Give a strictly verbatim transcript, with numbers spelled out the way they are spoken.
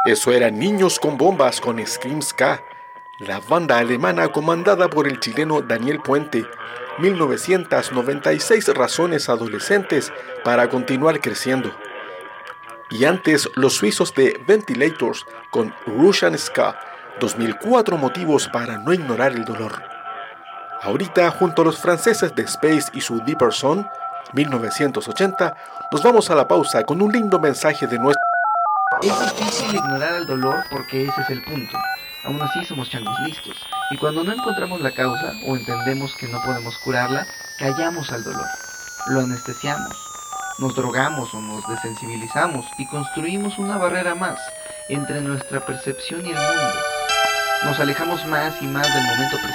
Eso eran Niños con Bombas con Scream Ska, la banda alemana comandada por el chileno Daniel Puente. mil novecientos noventa y seis razones adolescentes para continuar creciendo. Y antes, los suizos de Ventilators con Russian Ska, dos mil cuatro motivos para no ignorar el dolor. Ahorita, junto a los franceses de Space y su Deeper Zone, mil novecientos ochenta, nos vamos a la pausa con un lindo mensaje de nuestro... Es difícil ignorar el dolor porque ese es el punto. Aún así somos changos listos. Y cuando no encontramos la causa o entendemos que no podemos curarla, callamos al dolor. Lo anestesiamos. Nos drogamos o nos desensibilizamos y construimos una barrera más entre nuestra percepción y el mundo. Nos alejamos más y más del momento presente.